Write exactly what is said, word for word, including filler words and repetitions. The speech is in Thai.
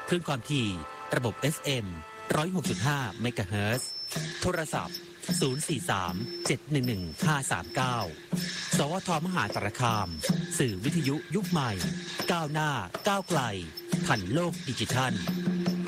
คลื่นความถี่ระบบ เอฟ เอ็ม หนึ่งร้อยหกจุดห้า เมกะเฮิรตซ์โทรศัพท์ศูนย์ สี่ สาม เจ็ด หนึ่ง หนึ่ง ห้า สาม เก้าสวทมหาสารคามสื่อวิทยุยุคใหม่ก้าวหน้าก้าวไกลทันโลกดิจิทัล